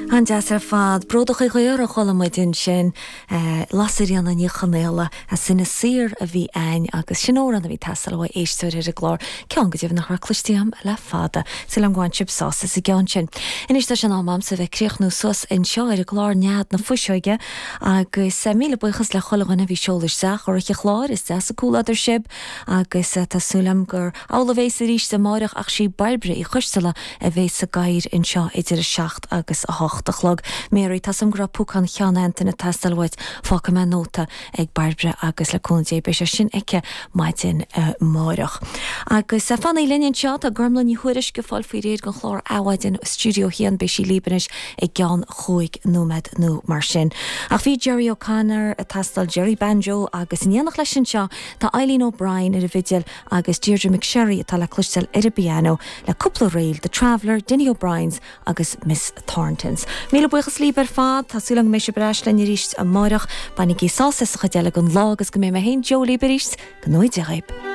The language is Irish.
Han deasar fad brodach goir a cholamidin sin lasirianna ní chanéla a sinna sir a bhí ein agus sinóran a bhí tasal bhá éisteir a glár cean go dtíobh nach chluisteam le fada sil an ghain chip sása sa gan sin. Inis tá sin ámam sa bheith críochnú sus in seo ar a glár nead na fuiseoige agus míle buchas le cholaganna bhí seolis seach or ich chlár is deas a cúladidir sib agus tásúlam gur ála bhééis a ríis sa máireach ach sí barbre i chuistela a bhééis sa gaiir in seo idir a 7 agus a 8 chlog. Mary tasam gra púcan cheananta na testalhaid fáca me nóta ag barbre agus le cúndé be sin eice maitin máireach. Agus fanna líonn seo a gurmla ní thuiris go fáil faoi réad go chlár áhaidin studio hían be sí líbanis ag gan chuig nómed nó mar sin. Ach bhí Jerry O'Connor a tastal Jerry Banjo agus níanach lei sin seo tá Eileen O'Brien ar a vidial agus Deirdre McSherry atá le clustal ar a piano le cúpla réil The Traveller, Dinny O'Briens agus Miss Thorntons. Míle buchas líbar fad tásúlang mé se breis le ríist a máireach bannig í sása sa chadeile gon lágus go mé me héin Jo líbar ríist go nóid a raib.